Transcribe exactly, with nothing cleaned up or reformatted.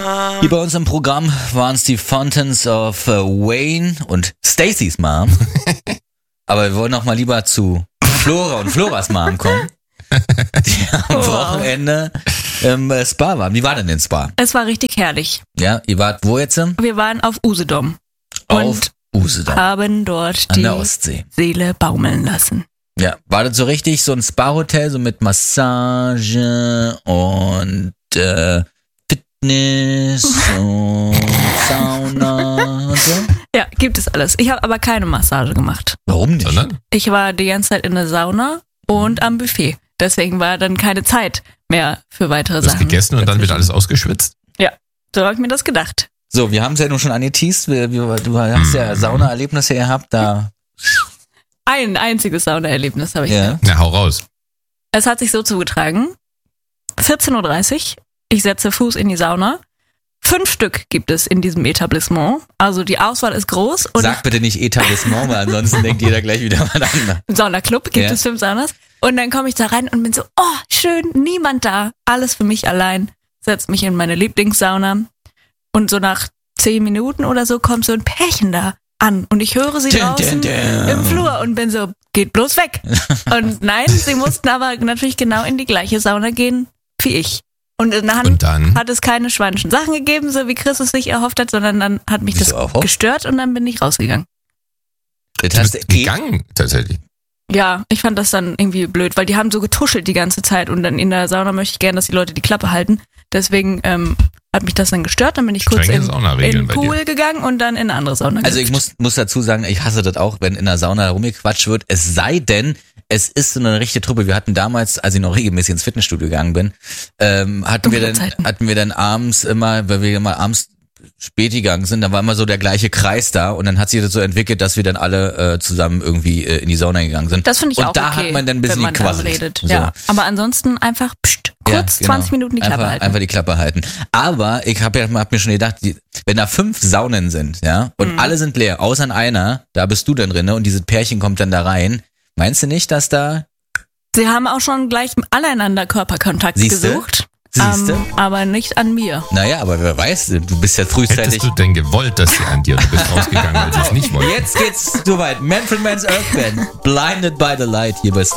Hier bei uns im Programm waren es die Fountains of uh, Wayne und Stacys Mom. Aber wir wollen noch mal lieber zu Flora und Floras Mom kommen, die am Wow. Wochenende im äh, Spa waren. Wie war denn den Spa? Es war richtig herrlich. Ja, ihr wart wo jetzt? Wir waren auf Usedom Auf und Usedom haben dort an die der Ostsee. Seele baumeln lassen. Ja, war das so richtig so ein Spa-Hotel, so mit Massage und äh, Fitness und Sauna und so? Ja, gibt es alles. Ich habe aber keine Massage gemacht. Warum nicht? Sondern? Ich war die ganze Zeit in der Sauna und am Buffet. Deswegen war dann keine Zeit mehr für weitere Du hast Sachen. gegessen und dann wird alles ausgeschwitzt. So habe ich mir das gedacht. So, wir haben es ja nun schon angeteased. Wir, wir, du hast ja Sauna-Erlebnisse gehabt, da. Ein einziges Saunaerlebnis habe ich. Ja. Na, hau raus. Es hat sich so zugetragen. vierzehn Uhr dreißig, ich setze Fuß in die Sauna. Fünf Stück gibt es in diesem Etablissement. Also die Auswahl ist groß. Und Sag bitte nicht Etablissement, weil ansonsten denkt jeder gleich wieder mal an. im Saunaclub gibt Ja. es fünf Saunas. Und dann komme ich da rein und bin so, oh, schön, niemand da. Alles für mich allein. Setz mich in meine Lieblingssauna. Und so nach zehn Minuten oder so kommt so ein Pärchen da an. Und ich höre sie Dun, draußen dun, dun. im Flur und bin so, geht bloß weg. Und nein, sie mussten aber natürlich genau in die gleiche Sauna gehen wie ich. Und in der Hand Und dann? hat es keine schwanischen Sachen gegeben, so wie Chris es sich erhofft hat, sondern dann hat mich Wieso das erhofft? gestört und dann bin ich rausgegangen. Das Du heißt, bist gegangen, tatsächlich. Ja, ich fand das dann irgendwie blöd, weil die haben so getuschelt die ganze Zeit und dann in der Sauna möchte ich gerne, dass die Leute die Klappe halten. Deswegen ähm, hat mich das dann gestört, dann bin ich kurz Strenge in, Saunaregeln in den bei Pool gegangen und dann in eine andere Sauna Also ich gehüpft. muss, muss dazu sagen, ich hasse das auch, wenn in der Sauna rumgequatscht wird. Es sei denn, es ist so eine richtige Truppe. Wir hatten damals, als ich noch regelmäßig ins Fitnessstudio gegangen bin, ähm, hatten wir dann, Zeiten. hatten wir dann abends immer, weil wir immer abends spät gegangen sind, da war immer so der gleiche Kreis da und dann hat sich das so entwickelt, dass wir dann alle äh, zusammen irgendwie äh, in die Sauna gegangen sind. Das finde ich und auch da okay, hat man dann ein bisschen wenn man dann gequasselt. redet. So. Ja, aber ansonsten einfach pst, kurz Ja, genau. zwanzig Minuten die Klappe einfach, halten. Einfach die Klappe halten. Aber ich habe ja hab mir schon gedacht, die, wenn da fünf Saunen sind, ja, und Mhm. alle sind leer, außer in einer, da bist du dann drinne und dieses Pärchen kommt dann da rein. Meinst du nicht, dass da, Sie haben auch schon gleich aneinander Körperkontakt Siehste? gesucht, Siehste? ähm, aber nicht an mir. naja, aber wer weiß, du bist ja frühzeitig. Hättest du denn gewollt, dass sie an dir, du bist rausgegangen, weil sie es nicht wollten? Jetzt geht's soweit. Manfred Mann's Earth Band, Blinded by the Light hier bei Star